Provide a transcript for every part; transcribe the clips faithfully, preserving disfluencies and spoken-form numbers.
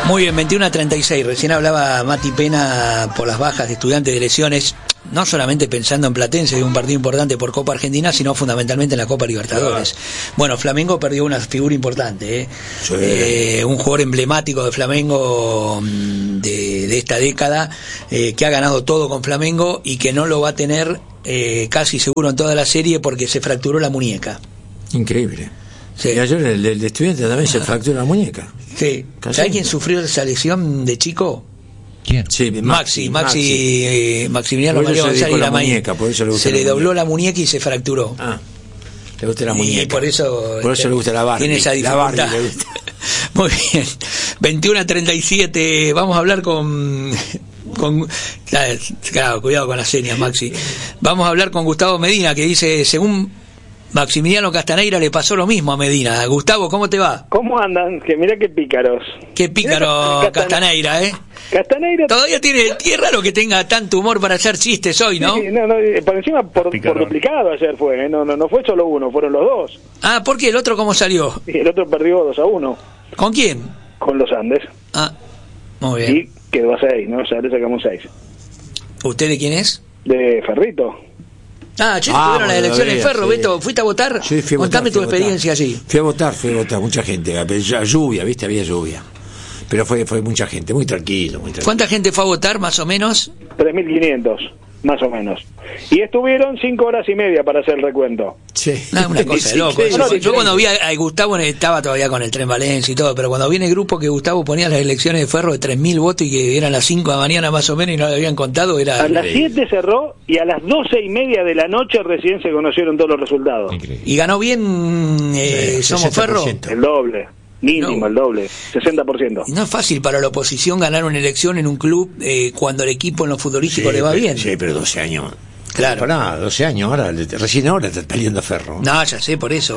Muy bien, veintiuno a treinta y seis. Recién hablaba Mati Pena por las bajas de Estudiantes de lesiones, no solamente pensando en Platense, de un partido importante por Copa Argentina, sino fundamentalmente en la Copa Libertadores. Bueno, Flamengo perdió una figura importante, ¿eh? Sí. Eh, un jugador emblemático de Flamengo de, de esta década, eh, que ha ganado todo con Flamengo y que no lo va a tener eh, casi seguro en toda la serie porque se fracturó la muñeca. Increíble. Sí. Y ayer el, el estudiante también se fracturó la muñeca. Sí. ¿Sabes quién sufrió esa lesión de chico? ¿Quién? Sí, Maxi, Maxi, Maxi eh, Maximiliano María González la muñeca, por eso le gusta se le dobló muñeca. La muñeca y se fracturó. Ah, le gusta la muñeca. Y por eso, por eso le gusta la Barbie. Tiene esa dificultad. Le gusta. Muy bien. veintiuno a treinta y siete, vamos a hablar con con claro, cuidado con las señas, Maxi. Vamos a hablar con Gustavo Medina, que dice, según Maximiliano Castaneira le pasó lo mismo a Medina. Gustavo, ¿cómo te va? ¿Cómo andan? Que mirá qué pícaros. Qué pícaro Castane... Castaneira, ¿eh? Castaneira... Todavía tiene... Es raro que tenga tanto humor para hacer chistes hoy, ¿no? Sí, no, no, por encima por, por duplicado ayer fue, ¿eh? No, no, no fue solo uno, fueron los dos. Ah, ¿por qué? ¿El otro cómo salió? Sí, el otro perdió dos a uno. ¿Con quién? Con los Andes. Ah, muy bien. Y quedó a seis, ¿no? O sea, le sacamos seis. ¿Usted de quién es? De Ferrito. Ah, che, ah, tuvieron las elecciones en Ferro, sí. Beto, ¿fuiste a votar? Sí, fui a Contame votar, tu experiencia allí. Fui a votar, fui a votar, mucha gente, lluvia, viste, había lluvia. Pero fue fue mucha gente, muy tranquilo, muy tranquilo. ¿Cuánta gente fue a votar, más o menos? tres mil quinientos, más o menos. Y estuvieron cinco horas y media para hacer el recuento. Sí. No, una cosa de loco. Sí, yo, yo cuando vi a, a Gustavo, estaba todavía con el Tren Valencia y todo, pero cuando vi en el grupo que Gustavo ponía las elecciones de Ferro de tres mil votos y que eran las cinco de la mañana más o menos y no le habían contado, era... A las siete cerró y a las doce y media de la noche recién se conocieron todos los resultados. Increíble. ¿Y ganó bien eh, sí, Somos Ferro? El doble. Mínimo, no. El doble, sesenta por ciento. No es fácil para la oposición ganar una elección en un club eh, cuando el equipo en lo futbolístico sí, le va pero, bien. Sí, pero doce años. Claro. Pará, doce años, ahora, recién ahora está peleando Ferro. No, ya sé, por eso.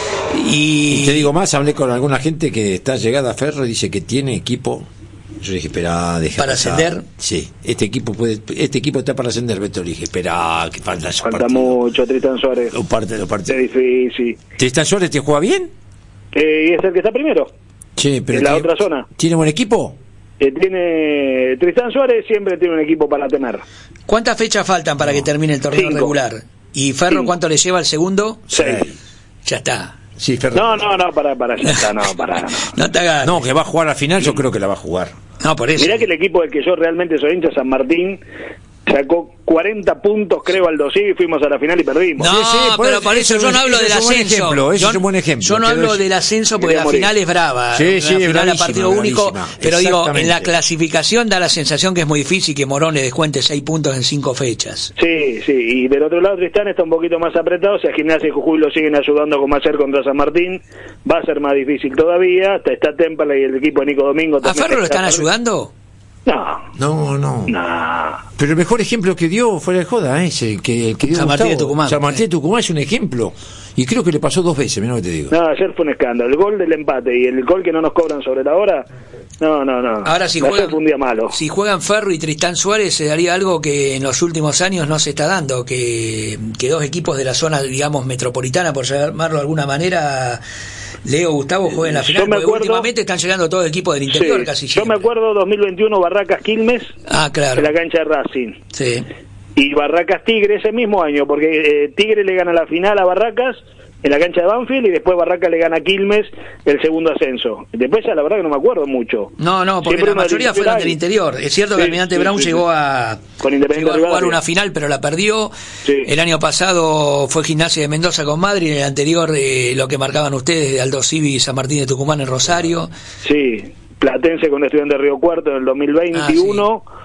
Y... y te digo más, hablé con alguna gente que está llegada a Ferro y dice que tiene equipo. Yo dije, espera, deja ¿Para pasar. ascender? Sí, este equipo puede, este equipo está para ascender, Beto. Le dije, espera, que falta Falta partido. mucho, Tristán Suárez. Lo parte, lo parte. Es difícil. ¿Tristán Suárez te juega bien? Eh, y es el que está primero. Sí, pero en la tiene, otra zona. ¿Tiene buen equipo? Eh, tiene Tristán Suárez siempre tiene un equipo para temer. ¿Cuántas fechas faltan para no. que termine el torneo Cinco. regular? ¿Y Ferro Cinco. cuánto le lleva al segundo? Seis. Ya está. Sí, Ferro. No, no, no, para, para, ya está, no, para. No, no te hagas. No, que va a jugar a la final, yo creo que la va a jugar. No, por eso. Mirá que el equipo del que yo realmente soy hincha, San Martín, sacó cuarenta puntos, creo, al dos y fuimos a la final y perdimos. No, sí, sí, por pero por eso, eso yo no hablo del ascenso. Ejemplo, eso yo, es un buen ejemplo. Yo no hablo del ascenso porque la final es brava. Sí, sí, la final es a partido único. Pero digo, en la clasificación da la sensación que es muy difícil que Morón le descuente seis puntos en cinco fechas. Sí, sí. Y del otro lado, Tristán está un poquito más apretado. Si a Gimnasia y Jujuy lo siguen ayudando como hacer contra San Martín, va a ser más difícil todavía. Está Temperley y el equipo de Nico Domingo. ¿A Ferro lo están ayudando? No. No, no. No. Pero el mejor ejemplo que dio fuera de joda, ese que, que dio San Martín de Tucumán. San Martín de Tucumán es un ejemplo. Y creo que le pasó dos veces, mirá lo que te digo. No, ayer fue un escándalo. El gol del empate y el gol que no nos cobran sobre la hora. No, no, no. Ahora si juegan, fue un día malo. Si juegan Ferro y Tristán Suárez se daría algo que en los últimos años no se está dando, que, que dos equipos de la zona, digamos, metropolitana, por llamarlo de alguna manera, Leo, Gustavo, jueguen la final, porque acuerdo, últimamente están llegando todos equipos del interior, sí, casi siempre. Yo me acuerdo dos mil veintiuno Barracas Quilmes, ah, claro, en la cancha de Racing. Sí. Y Barracas Tigre ese mismo año, porque eh, Tigre le gana la final a Barracas en la cancha de Banfield y después Barracas le gana a Quilmes el segundo ascenso. Después ya la verdad que no me acuerdo mucho. No, no, porque siempre la mayoría fueron del interior. Es cierto sí, que Almirante sí, Brown sí, llegó a, con Independiente llegó a jugar una final, pero la perdió. Sí. El año pasado fue Gimnasia de Mendoza con Madrid, en el anterior eh, lo que marcaban ustedes de Aldo Civi y San Martín de Tucumán en Rosario. Sí, Platense con Estudiantes de Río Cuarto en el dos mil veintiuno. Ah, sí.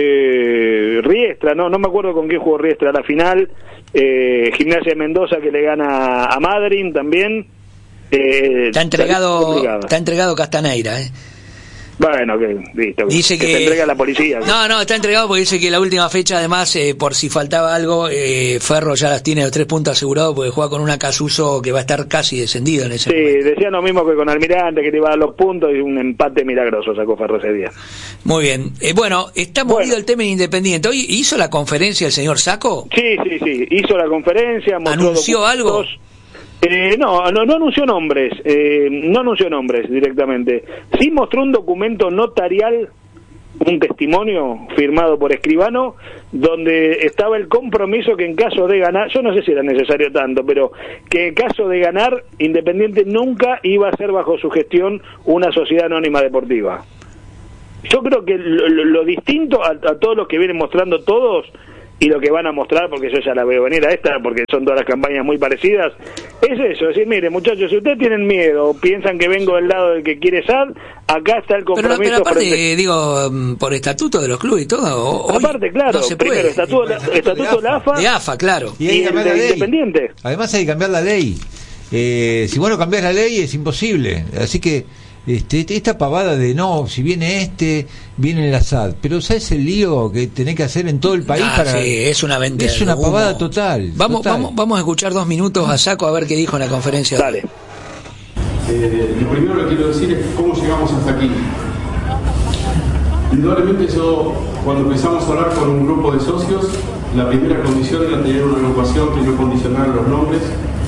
Eh, Riestra, no no me acuerdo con quién jugó Riestra a la final. eh, Gimnasia de Mendoza que le gana a Madrid también. eh, está entregado está entregado Castaneira, eh. Bueno, que listo. Dice que, que se entrega a la policía. ¿Sí? No, no, está entregado porque dice que la última fecha, además, eh, por si faltaba algo, eh, Ferro ya las tiene los tres puntos asegurados porque juega con una Casuso que va a estar casi descendido en ese sí, momento. Sí, decían lo mismo que con Almirante, que te iba a dar los puntos y un empate milagroso sacó Ferro ese día. Muy bien. Eh, bueno, está movido bueno. el tema Independiente. ¿Hoy hizo la conferencia el señor Sacco? Sí, sí, sí. Hizo la conferencia. ¿Anunció algo? Eh, no, no, no anunció nombres, eh, no anunció nombres directamente. Sí mostró un documento notarial, un testimonio firmado por escribano, donde estaba el compromiso que en caso de ganar, yo no sé si era necesario tanto, pero que en caso de ganar, Independiente nunca iba a ser bajo su gestión una sociedad anónima deportiva. Yo creo que lo, lo, lo distinto a, a todos los que vienen mostrando todos, y lo que van a mostrar, porque yo ya la veo venir a esta, porque son todas las campañas muy parecidas, es eso, es decir, mire muchachos, si ustedes tienen miedo, piensan que vengo del lado del que quiere S A D, acá está el compromiso. Pero, pero aparte, frente... digo, por estatuto de los clubes y todo, hoy aparte, claro, no primero, estatuto, la, estatuto de la A F A, de A F A, claro, y, hay y el de Independiente. Además hay que cambiar la ley. Eh, si vos no cambiás la ley es imposible, así que Este, esta pavada de no, si viene este, viene el Assad, pero ¿sabes el lío que tenés que hacer en todo el país? Ah, para sí, es una venta. Es una pavada total. Vamos, total. vamos, vamos a escuchar dos minutos a Saco a ver qué dijo en la conferencia. Dale. Eh, lo primero que quiero decir es cómo llegamos hasta aquí. Indudablemente yo, cuando empezamos a hablar con un grupo de socios, la primera condición era tener una agrupación que no condicionara los nombres.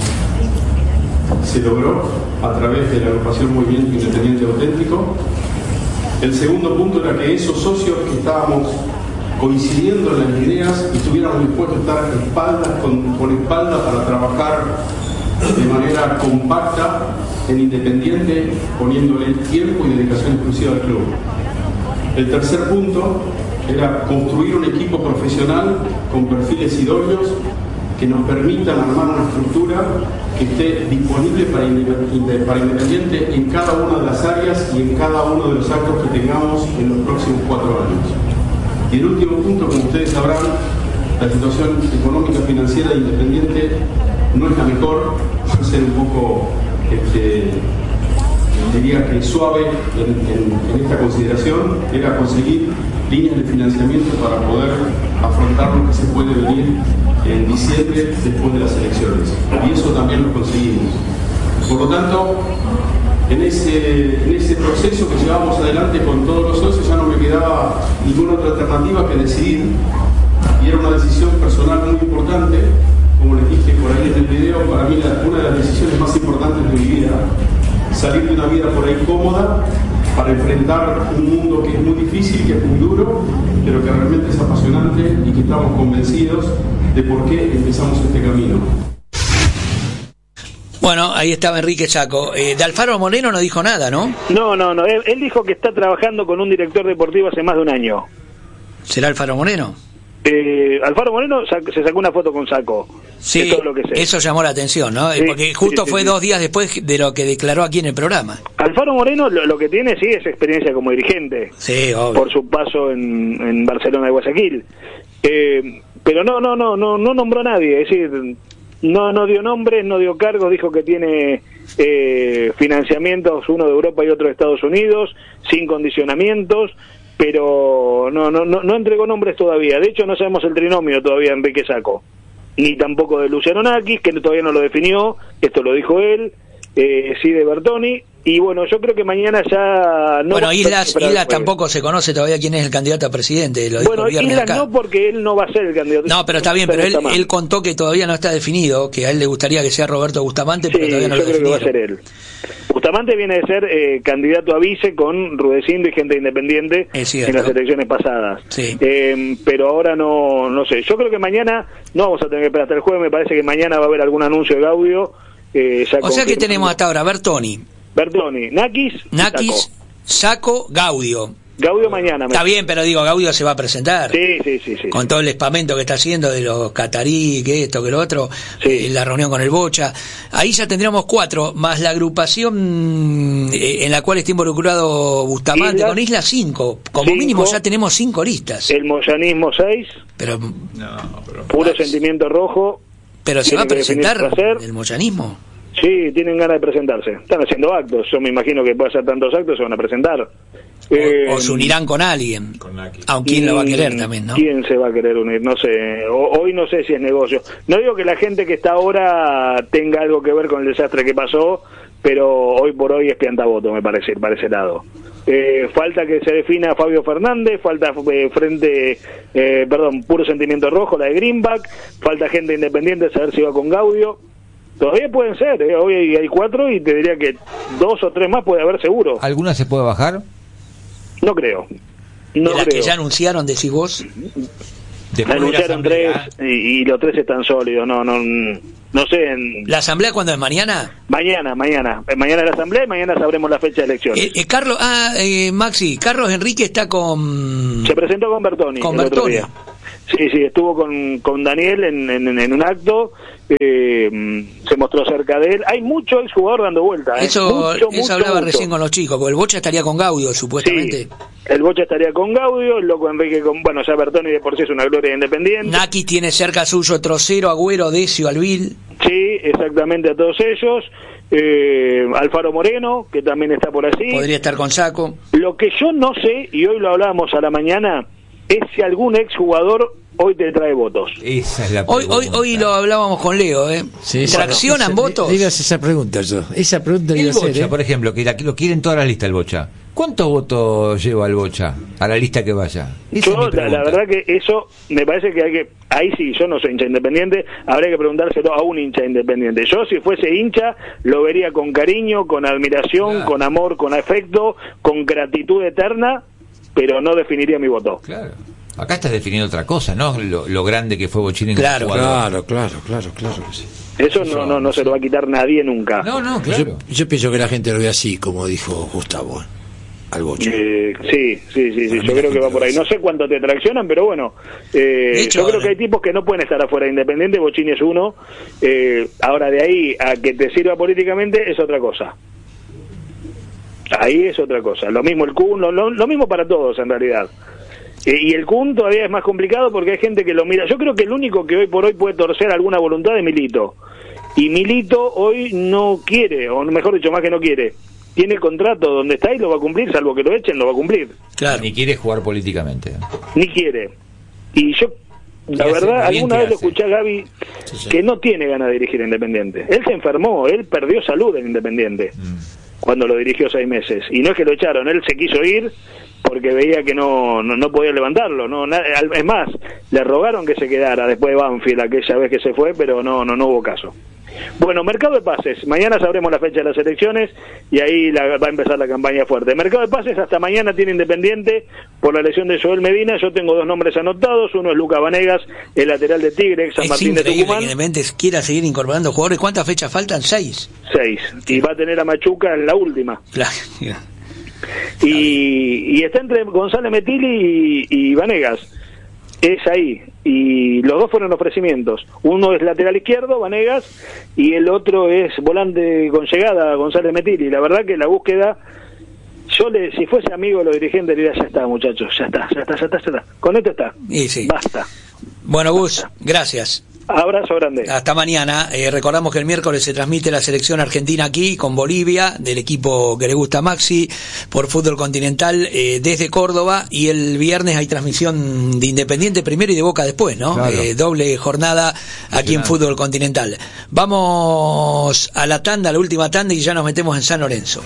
Se logró a través de la agrupación Movimiento Independiente Auténtico. El segundo punto era que esos socios que estábamos coincidiendo en las ideas estuviéramos dispuestos a estar espaldas con, con espalda para trabajar de manera compacta en Independiente, poniéndole tiempo y dedicación exclusiva al club. El tercer punto era construir un equipo profesional con perfiles idóneos que nos permitan armar una estructura que esté disponible para Independiente en cada una de las áreas y en cada uno de los actos que tengamos en los próximos cuatro años. Y el último punto, como ustedes sabrán, la situación económica financiera de Independiente no es la mejor, por ser un poco, este, diría que suave en, en, en esta consideración, era conseguir líneas de financiamiento para poder afrontar lo que se puede venir en diciembre después de las elecciones, y eso también lo conseguimos. Por lo tanto, en ese, en ese proceso que llevamos adelante con todos los socios ya no me quedaba ninguna otra alternativa que decidir, y era una decisión personal muy importante. Como les dije por ahí en el video, para mí la, una de las decisiones más importantes de mi vida, salir de una vida por ahí cómoda para enfrentar un mundo que es muy difícil, que es muy duro, pero que realmente es apasionante y que estamos convencidos de por qué empezamos este camino. Bueno, ahí estaba Enrique Saco. Eh, de Alfaro Moreno no dijo nada, ¿no? No, no, no. Él, él dijo que está trabajando con un director deportivo hace más de un año. ¿Será Alfaro Moreno? Eh, Alfaro Moreno sac- se sacó una foto con Saco. Sí, todo lo que sé. Eso llamó la atención, ¿no? Sí, porque justo sí, sí, fue sí. dos días después de lo que declaró aquí en el programa. Alfaro Moreno lo, lo que tiene sí es experiencia como dirigente. Sí, obvio. Por su paso en, en Barcelona de Guayaquil. Eh, pero no, no, no, no, no nombró a nadie. Es decir, no, no dio nombres, no dio cargos, dijo que tiene eh, financiamientos, uno de Europa y otro de Estados Unidos, sin condicionamientos. Pero no, no, no, no entregó nombres todavía. De hecho, no sabemos el trinomio todavía en Enrique Saco, ni tampoco de Luciano Nakis, que todavía no lo definió. Esto lo dijo él, eh, sí de Bertoni. Y bueno, yo creo que mañana ya no. Bueno, Islas, Islas tampoco se conoce todavía quién es el candidato a presidente. Lo dijo bueno, el viernes Islas acá. no, porque él no va a ser el candidato. No, pero está bien, pero él, él contó que todavía no está definido, que a él le gustaría que sea Roberto Bustamante, pero sí, todavía no yo lo creo definieron. que va a ser él. Bustamante viene de ser eh, candidato a vice con Rudecindo y gente independiente en las elecciones pasadas. Sí. Eh, pero ahora no, no sé. Yo creo que mañana no vamos a tener que esperar hasta el jueves. Me parece que mañana va a haber algún anuncio de Gaudio. Eh, ya o sea que tenemos hasta ahora Bertoni, Bertoni, Nakis, Nakis, Saco, Gaudio. Gaudio mañana. Está bien, pero digo, Gaudio se va a presentar. Sí, sí, sí, sí. Con todo el espamento que está haciendo de los catarí, que esto, que lo otro, sí. eh, la reunión con el Bocha. Ahí ya tendríamos cuatro, más la agrupación eh, en la cual está involucrado Bustamante, Islas, con Isla cinco. Como cinco, mínimo ya tenemos cinco listas. El moyanismo seis. Pero, no, pero puro sentimiento rojo. Pero se va a presentar el moyanismo. Sí, tienen ganas de presentarse. Están haciendo actos. Yo me imagino que puede hacer tantos actos, se van a presentar. O, eh, o se unirán con alguien. Con Aunque quién lo va a querer también, ¿no? ¿Quién se va a querer unir? No sé. O, hoy no sé si es negocio. No digo que la gente que está ahora tenga algo que ver con el desastre que pasó, pero hoy por hoy es piantaboto, me parece, para ese lado. Eh, falta que se defina Fabio Fernández, falta eh, frente, eh, perdón, puro sentimiento rojo, la de Greenback, falta gente independiente, saber si va con Gaudio. Todavía pueden ser, ¿eh? Hoy hay cuatro y te diría que dos o tres más puede haber seguro. ¿Alguna se puede bajar? No creo. No ¿De las creo. que ya anunciaron, decís vos? Anunciaron tres y, y los tres están sólidos. No, no, no sé. En... ¿La asamblea cuándo es? ¿Mañana? Mañana, mañana. Mañana la asamblea y mañana sabremos la fecha de elecciones. Eh, eh, Carlos, ah, eh, Maxi, Carlos Enrique está con... Se presentó con Bertoni. Con el otro Bertoni. día. Sí, sí, estuvo con, con Daniel en, en, en un acto, eh, se mostró cerca de él. Hay mucho exjugador dando vuelta. ¿eh? Eso, mucho, eso mucho, hablaba mucho. recién con los chicos, porque el Bocha estaría con Gaudio, supuestamente. Sí, el Bocha estaría con Gaudio, el Loco Enrique con... Bueno, ya Bertoni de por sí es una gloria independiente. Naki tiene cerca suyo Trocero, Agüero, Decio, Albil. Sí, exactamente, a todos ellos. Eh, Alfaro Moreno, que también está por allí. Podría estar con Saco. Lo que yo no sé, y hoy lo hablábamos a la mañana, es si algún exjugador hoy te trae votos. Esa es la Hoy, hoy, hoy lo hablábamos con Leo, ¿eh? Sí, ¿Traccionan esa- votos? Le iba a hacer esa pregunta yo. Esa pregunta le El iba a hacer, Bocha, ¿eh? por ejemplo, que la- lo quieren toda la lista el Bocha. ¿Cuántos votos lleva el Bocha a la lista que vaya? Esa es Yo, mi la, pregunta. la verdad que eso me parece que hay que, ahí sí, yo no soy hincha independiente, habría que preguntárselo a un hincha independiente. Yo si fuese hincha lo vería con cariño, con admiración, Claro. con amor, con afecto, con gratitud eterna, pero no definiría mi voto. Claro. Acá estás definiendo otra cosa, ¿no? Lo, lo grande que fue Bochini como Claro, jugador. Claro, claro, claro, claro que sí. Eso no, no, no se lo va a quitar nadie nunca. No, no, claro. Yo, yo pienso que la gente lo ve así, como dijo Gustavo, ¿eh? Al Bocha. Eh, sí, sí, sí, sí, Para yo mí creo la que va gente por ahí. lo No sé cuánto te traccionan, pero bueno, eh, De hecho, yo creo ahora- que hay tipos que no pueden estar afuera de Independiente, Bochini es uno. Eh, ahora, de ahí a que te sirva políticamente es otra cosa. Ahí es otra cosa. Lo mismo el Kun, lo, lo, lo mismo para todos en realidad. Eh, y el Kun todavía es más complicado porque hay gente que lo mira. Yo creo que el único que hoy por hoy puede torcer alguna voluntad es Milito. Y Milito hoy no quiere, o mejor dicho, más que no quiere. Tiene el contrato donde está y lo va a cumplir, salvo que lo echen, lo va a cumplir. Claro. Ni quiere jugar políticamente. Ni quiere. Y yo, la ¿Qué hace? verdad, Muy bien, alguna ¿qué vez lo hace? escuché a Gaby Sí, sí. que no tiene ganas de dirigir Independiente. Él se enfermó, él perdió salud en Independiente Mm. cuando lo dirigió seis meses. Y no es que lo echaron, él se quiso ir porque veía que no, no, no podía levantarlo. No, na- al- es más, le rogaron que se quedara después de Banfield aquella vez que se fue, pero no, no, no hubo caso. Bueno, mercado de pases. Mañana sabremos la fecha de las elecciones y ahí la- va a empezar la campaña fuerte. Mercado de pases hasta mañana tiene Independiente por la lesión de Joel Medina. Yo tengo dos nombres anotados. Uno es Lucas Vanegas, el lateral de Tigre, ex San Es Martín de increíble que Tucumán. Independiente quiera seguir incorporando jugadores. ¿Cuántas fechas faltan? Seis. Seis. Y va a tener a Machuca en la última. Claro. Y, y está entre González Metilli y, y Vanegas. Es ahí. Y los dos fueron ofrecimientos. Uno es lateral izquierdo, Vanegas, y el otro es volante con llegada, González Metilli. La verdad que la búsqueda, yo le, si fuese amigo de los dirigentes, le diría, ya está, muchachos, ya está, ya está, ya está, ya está. Con esto está. Y sí. Basta. Bueno, Gus, gracias. Abrazo grande. Hasta mañana. Eh, recordamos que el miércoles se transmite la selección argentina aquí con Bolivia, del equipo que le gusta a Maxi, por Fútbol Continental eh, desde Córdoba, y el viernes hay transmisión de Independiente primero y de Boca después, ¿no? Claro. Eh, doble jornada aquí en Fútbol Continental. Vamos a la tanda, la última tanda, y ya nos metemos en San Lorenzo.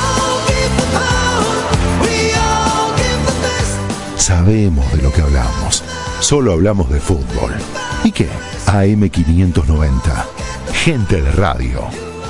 Sabemos de lo que hablamos. Solo hablamos de fútbol. ¿Y qué? A M quinientos noventa. Gente de radio.